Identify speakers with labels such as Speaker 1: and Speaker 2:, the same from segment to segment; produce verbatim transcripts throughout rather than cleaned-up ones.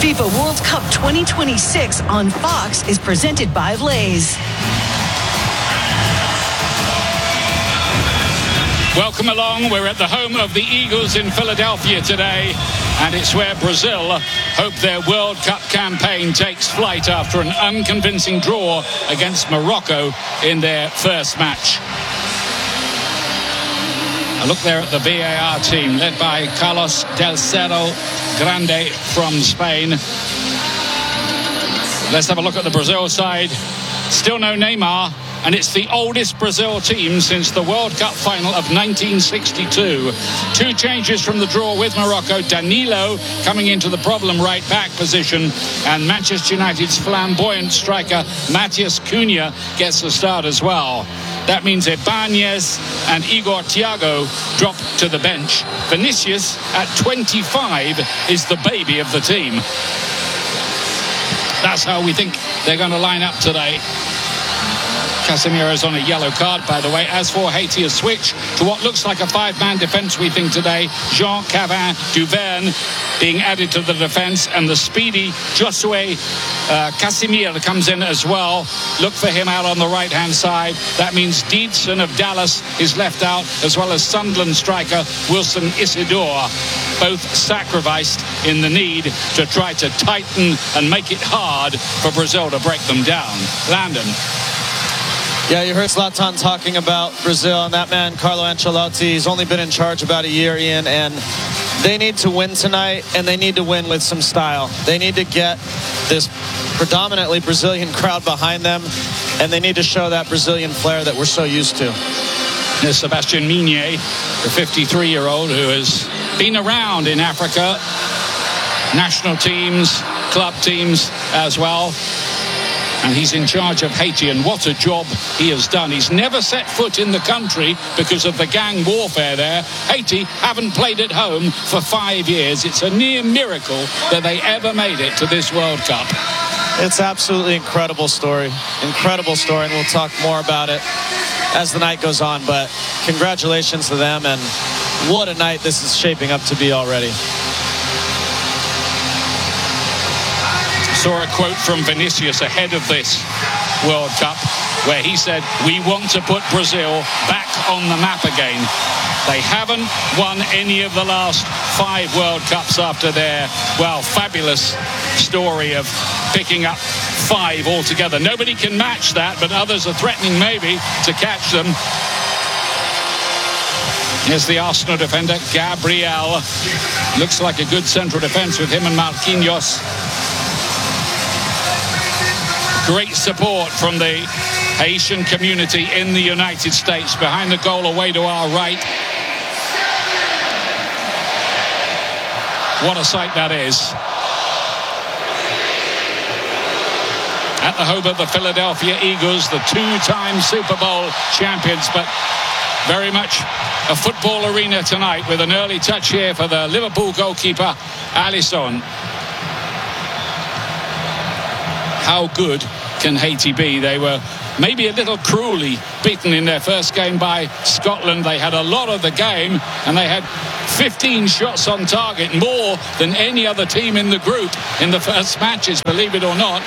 Speaker 1: FIFA World Cup twenty twenty-six on Fox is presented by Lay's.
Speaker 2: Welcome along. We're at the home of the Eagles in Philadelphia today, and it's where Brazil hope their World Cup campaign takes flight after an unconvincing draw against Morocco in their first match. A look there at the V A R team, led by Carlos Del Cerro Grande from Spain. Let's have a look at the Brazil side. Still no Neymar, and it's the oldest Brazil team since the World Cup final of nineteen sixty-two. Two changes from the draw with Morocco. Danilo coming into the problem right back position, and Manchester United's flamboyant striker Matheus Cunha gets the start as well. That means Ibanez and Igor Thiago drop to the bench. Vinicius at twenty-five is the baby of the team. That's how we think they're going to line up today. Casemiro's on a yellow card, by the way. As for Haiti, a switch to what looks like a five-man defence, we think, today. Jean Cavin Duverne being added to the defence, and the speedy Josué uh, Casemiro comes in as well. Look for him out on the right-hand side. That means Deedson of Dallas is left out, as well as Sunderland striker Wilson Isidore, both sacrificed in the need to try to tighten and make it hard for Brazil to break them down. Landon.
Speaker 3: Yeah, you heard Zlatan talking about Brazil, and that man, Carlo Ancelotti, he's only been in charge about a year, Ian, and they need to win tonight, and they need to win with some style. They need to get this predominantly Brazilian crowd behind them, and they need to show that Brazilian flair that we're so used to.
Speaker 2: There's Sebastian Meunier, the fifty-three-year-old who has been around in Africa, national teams, club teams as well. And he's in charge of Haiti, and what a job he has done. He's never set foot in the country because of the gang warfare there. Haiti haven't played at home for five years. It's a near miracle that they ever made it to this World Cup.
Speaker 3: It's absolutely incredible story. Incredible story, and we'll talk more about it as the night goes on. But congratulations to them, and what a night this is shaping up to be already.
Speaker 2: Saw a quote from Vinicius ahead of this World Cup where he said, we want to put Brazil back on the map again. They haven't won any of the last five World Cups after their, well, fabulous story of picking up five altogether. Nobody can match that, but others are threatening maybe to catch them. Here's the Arsenal defender, Gabriel. Looks like a good central defence with him and Marquinhos. Great support from the Haitian community in the United States. Behind the goal, away to our right. What a sight that is. At the home of the Philadelphia Eagles, the two-time Super Bowl champions, but very much a football arena tonight with an early touch here for the Liverpool goalkeeper, Alisson. How good can Haiti be? They were maybe a little cruelly beaten in their first game by Scotland. They had a lot of the game, and they had fifteen shots on target, more than any other team in the group in the first matches, believe it or not.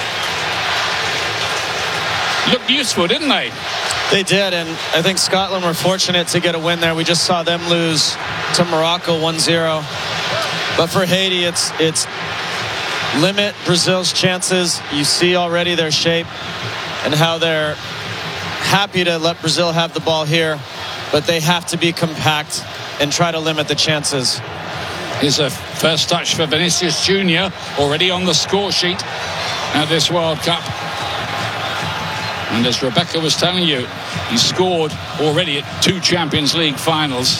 Speaker 2: Looked useful, didn't they?
Speaker 3: They did, and I think Scotland were fortunate to get a win there. We just saw them lose to Morocco one zero. But for Haiti, it's it's limit Brazil's chances. You see already their shape and how they're happy to let Brazil have the ball here, but they have to be compact and try to limit the chances.
Speaker 2: Here's a first touch for Vinicius Junior, already on the score sheet at this World Cup. And as Rebecca was telling you, he scored already at two Champions League finals.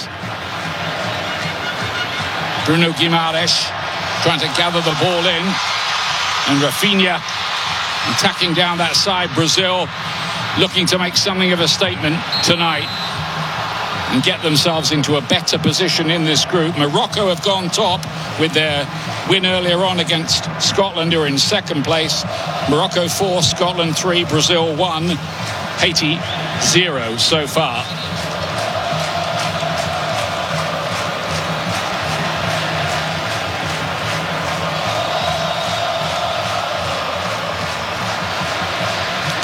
Speaker 2: Bruno Guimaraes trying to gather the ball in, and Rafinha attacking down that side. Brazil looking to make something of a statement tonight and get themselves into a better position in this group. Morocco have gone top with their win earlier on against Scotland, who are in second place. Morocco four, Scotland three, Brazil one, Haiti zero so far.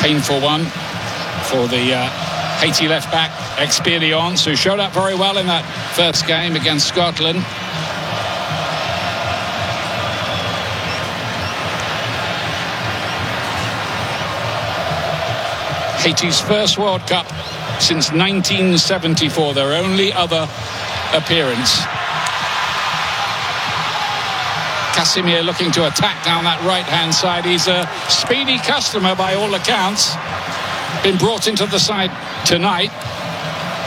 Speaker 2: painful one for the uh, Haiti left back, Experience, who showed up very well in that first game against Scotland. Haiti's first World Cup since nineteen seventy-four, their only other appearance. Casimir looking to attack down that right-hand side. He's a speedy customer by all accounts. Been brought into the side tonight.